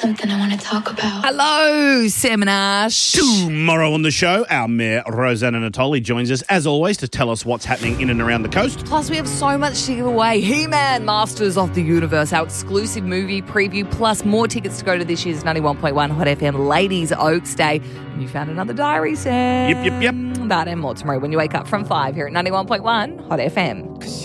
something I want to talk about. Hello, Sam and Ash. Tomorrow on the show, our Mayor Rosanna Natoli joins us, as always, to tell us what's happening in and around the coast. Plus, we have so much to give away. He-Man, Masters of the Universe, our exclusive movie preview, plus more tickets to go to this year's 91.1 Hot FM Ladies Oaks Day. And you found another diary, Sam. Yep. That and more tomorrow when you wake up from 5 here at 91.1 Hot FM.